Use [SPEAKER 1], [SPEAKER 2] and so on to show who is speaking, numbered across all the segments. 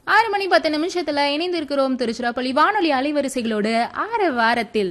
[SPEAKER 1] 6:10 இணைந்து இருக்கிறோம் திருச்சிராப்பள்ளி வானொலி அலைவரிசைகளோடு வாரத்தில்.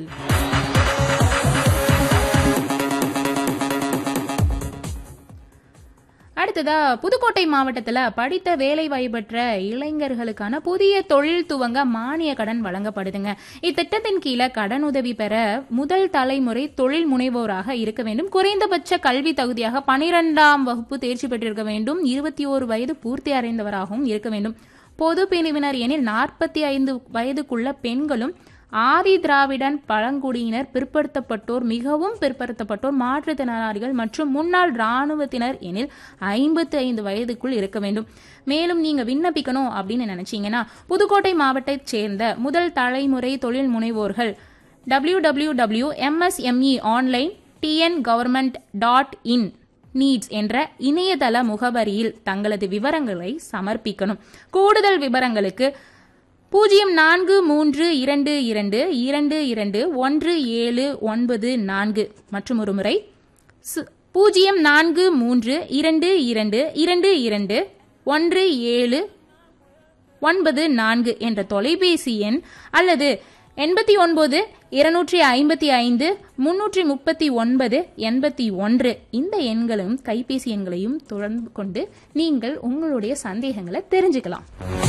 [SPEAKER 1] அடுத்ததா புதுக்கோட்டை மாவட்டத்துல படித்த வேலை வாய்ப்பற்ற இளைஞர்களுக்கான புதிய தொழில் துவங்க மானிய கடன் வழங்கப்படுதுங்க. இத்திட்டத்தின் கீழே கடன் உதவி பெற முதல் தலைமுறை தொழில் முனைவோராக இருக்க வேண்டும். குறைந்தபட்ச கல்வி தகுதியாக 12ஆம் வகுப்பு தேர்ச்சி பெற்றிருக்க வேண்டும். 21 வயது பூர்த்தி அடைந்தவராகவும் இருக்க வேண்டும். பொது பிரிவினர் எனில் 45 வயதுக்குள்ள பெண்களும், ஆதி திராவிடன், பழங்குடியினர், பிற்படுத்தப்பட்டோர், மிகவும் பிற்படுத்தப்பட்டோர், மாற்றுத்திறனாளிகள் மற்றும் முன்னாள் இராணுவத்தினர் எனில் 55 வயதுக்குள் இருக்க வேண்டும். மேலும் நீங்க விண்ணப்பிக்கணும் அப்படின்னு நினைச்சீங்கன்னா புதுக்கோட்டை மாவட்டத்தைச் சேர்ந்த முதல் தலைமுறை தொழில் முனைவோர்கள் www.msmeonline.tngovernment.in நீட்ஸ் என்ற இணையதள முகவரியில் தங்களது விவரங்களை சமர்ப்பிக்கணும். கூடுதல் விவரங்களுக்கு 0432221794 மற்றும் ஒரு முறை 0432221794 என்ற தொலைபேசி எண் அல்லது 8925533981 இந்த எண்களும் கைபேசி எண்களையும் தொடர்பு கொண்டு நீங்கள் உங்களுடைய சந்தேகங்களை தெரிஞ்சுக்கலாம்.